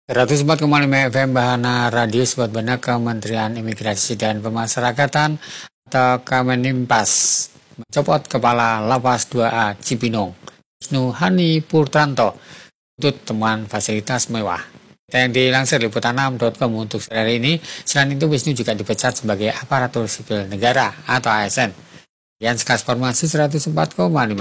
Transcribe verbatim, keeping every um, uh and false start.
seratus empat koma lima F M Bahana Radio Sobat Bana Kementerian Imigrasi dan Pemasyarakatan atau Kemenimpas mencopot Kepala Lapas dua A Cipinang Wisnu Hani Purtanto untuk temuan fasilitas mewah. Yang dilansir liputan enam titik com untuk hari ini. Selain itu Wisnu juga dipecat sebagai aparatur sipil negara atau A S N. Sekian sekilas informasi seratus empat koma lima